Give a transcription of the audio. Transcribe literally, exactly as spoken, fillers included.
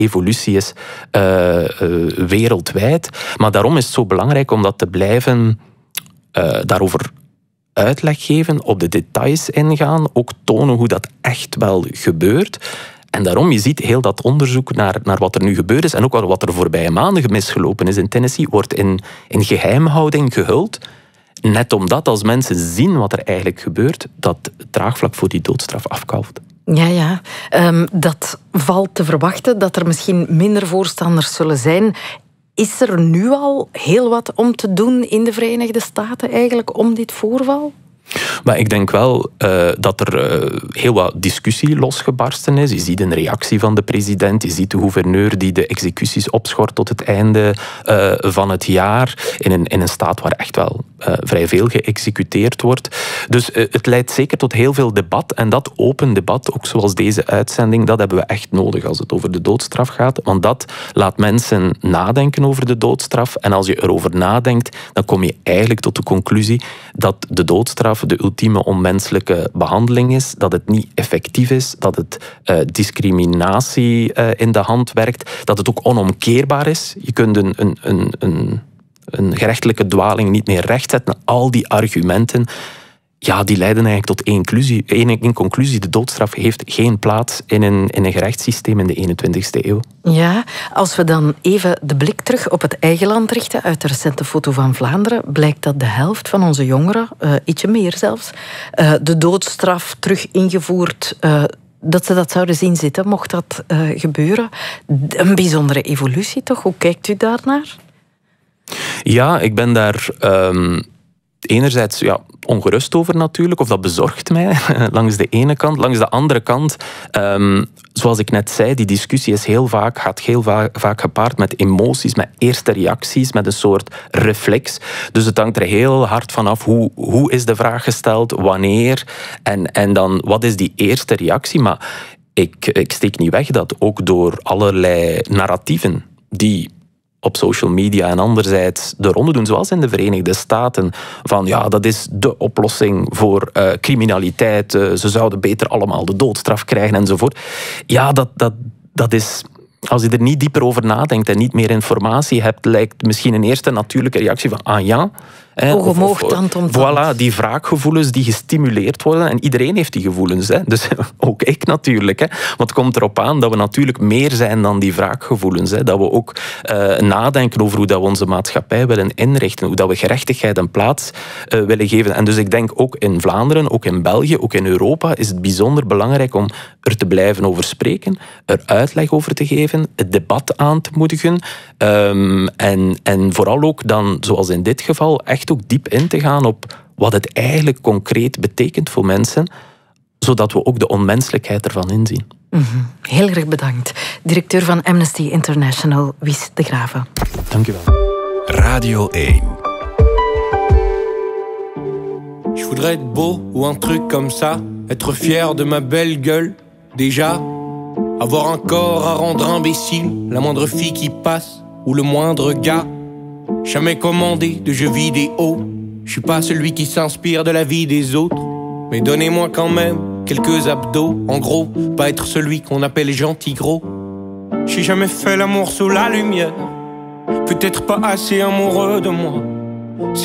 evolutie is uh, uh, wereldwijd. Maar daarom is het zo belangrijk om dat te blijven uh, daarover uitleg geven, op de details ingaan, ook tonen hoe dat echt wel gebeurt. En daarom, je ziet heel dat onderzoek naar, naar wat er nu gebeurd is en ook wat er de voorbije maanden misgelopen is in Tennessee, wordt in, in geheimhouding gehuld. Net omdat als mensen zien wat er eigenlijk gebeurt, dat het draagvlak voor die doodstraf afkalft. Ja, ja. Um, dat valt te verwachten, dat er misschien minder voorstanders zullen zijn. Is er nu al heel wat om te doen in de Verenigde Staten eigenlijk om dit voorval? Maar ik denk wel uh, dat er uh, heel wat discussie losgebarsten is. Je ziet een reactie van de president. Je ziet de gouverneur die de executies opschort tot het einde uh, van het jaar. In een, in een staat waar echt wel uh, vrij veel geëxecuteerd wordt. Dus uh, het leidt zeker tot heel veel debat. En dat open debat, ook zoals deze uitzending, dat hebben we echt nodig als het over de doodstraf gaat. Want dat laat mensen nadenken over de doodstraf. En als je erover nadenkt, dan kom je eigenlijk tot de conclusie dat de doodstraf de ultieme onmenselijke behandeling is, dat het niet effectief is, dat het uh, discriminatie uh, in de hand werkt, dat het ook onomkeerbaar is. Je kunt een, een, een, een, een gerechtelijke dwaling niet meer rechtzetten. Al die argumenten, ja, die leiden eigenlijk tot één conclusie. Één conclusie. De doodstraf heeft geen plaats in een, in een gerechtssysteem in de eenentwintigste eeuw. Ja, als we dan even de blik terug op het eigen land richten, uit de recente foto van Vlaanderen, blijkt dat de helft van onze jongeren, uh, ietsje meer zelfs, uh, de doodstraf terug ingevoerd, uh, dat ze dat zouden zien zitten, mocht dat uh, gebeuren. Een bijzondere evolutie toch? Hoe kijkt u daarnaar? Ja, ik ben daar Um... enerzijds ja, ongerust over natuurlijk, of dat bezorgt mij langs de ene kant. Langs de andere kant, um, zoals ik net zei, die discussie is heel vaak, gaat heel vaak, vaak gepaard met emoties, met eerste reacties, met een soort reflex. Dus het hangt er heel hard vanaf hoe, hoe is de vraag gesteld, wanneer en, en dan wat is die eerste reactie. Maar ik, ik steek niet weg dat ook door allerlei narratieven die op social media en anderzijds de ronde doen, zoals in de Verenigde Staten, van ja, dat is de oplossing voor uh, criminaliteit, uh, ze zouden beter allemaal de doodstraf krijgen enzovoort. Ja, dat, dat, dat is, als je er niet dieper over nadenkt en niet meer informatie hebt, lijkt misschien een eerste natuurlijke reactie van ah ja, oog om oog, tand om tand. Voilà, die wraakgevoelens die gestimuleerd worden. En iedereen heeft die gevoelens. Hè. Dus ook ik natuurlijk. Hè. Want het komt erop aan dat we natuurlijk meer zijn dan die wraakgevoelens. Hè. Dat we ook uh, nadenken over hoe dat we onze maatschappij willen inrichten. Hoe dat we gerechtigheid een plaats uh, willen geven. En dus ik denk ook in Vlaanderen, ook in België, ook in Europa is het bijzonder belangrijk om er te blijven over spreken. Er uitleg over te geven. Het debat aan te moedigen. Um, en, en vooral ook dan, zoals in dit geval, echt ook diep in te gaan op wat het eigenlijk concreet betekent voor mensen, zodat we ook de onmenselijkheid ervan inzien. Mm-hmm. Heel erg bedankt. Directeur van Amnesty International, Wies de Grave. Dank u wel. Radio één. Je voudrais être beau ou un truc comme ça, être fier de ma belle gueule, déjà. Avoir un corps à rendre imbécile, la moindre fille qui passe, ou le moindre gars. Jamais commandé de jeux vidéo, je suis pas celui qui s'inspire de la vie des autres. Mais donnez-moi quand même quelques abdos, en gros, pas être celui qu'on appelle gentil gros. J'ai jamais fait l'amour sous la lumière, peut-être pas assez amoureux de moi.